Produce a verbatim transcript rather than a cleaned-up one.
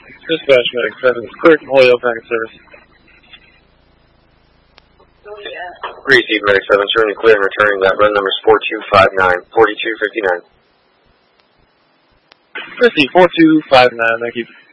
Dispatch Medic seven, clear from Holyoke packet service. Receive Medic seven, certainly clear and returning that. Run number is four two five nine, forty-two fifty-nine. Receive four two five nine, thank you.